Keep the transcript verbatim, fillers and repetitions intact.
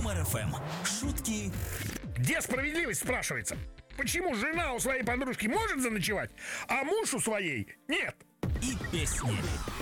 Юмор-ФМ. Шутки. Где справедливость, спрашивается? Почему жена у своей подружки может заночевать, а муж у своей нет? И песни.